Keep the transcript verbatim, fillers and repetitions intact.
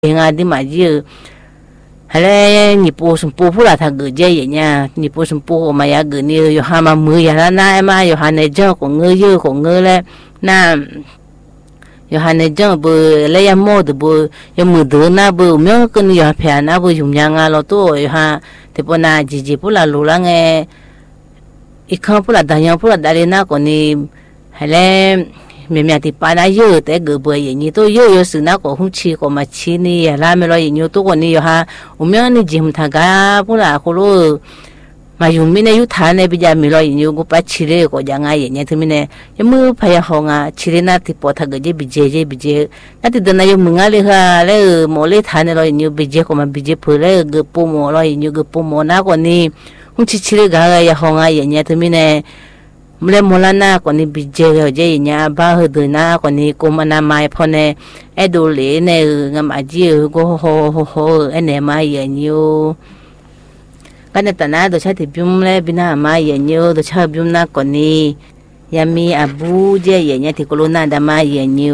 nga di ma ji hale ni po sum po pula tha ge je ye nya ni po sum po ma ya ge ni yo ha ma mu ya na ma yo ha ne jo ko nge yo ko nge le na yo ha ne jo bu le ya mo de bu yo mu de na bu myo ko ni yo pha na bu yum nya nga lo to yo ha te po na ji ji pula lu la nge ikha pula da yang pula da le na ko ni hale mẹ mẹ thì ba na yêu tới cái bữa gì như tôi yêu yêu sự nào có không chi có mà chi ni là mẹ nói nhiều tôi còn ni ha ông mẹ ni chim thằng cả bữa là cô lo mà dùng mình yêu thà này bây giờ mẹ nói nhiều có bắt chi đấy có chẳng ai vậy thì mình này em mới phải học à chi đấy na thì bỏ thằng cái gì bị gì gì bị gì na thì đợt này yêu mừng ali ha lấy mỗi lấy thà này nói nhiều bị gì có mà bị gì phải lấy cái bố mồ nói nhiều cái bố mồ na còn ni không chi chi đấy cả cái học ai vậy thì mình này mle molana ko ni bije je nya ba hu na ko ni ko mana mai phone e do le ne ngam aji go ho ho ho ene mai ye nyu kana tana do cha ti byum le bina mai ye nyu do cha byum na ko ni yami abu je ye nya ti ko na da mai ye nyu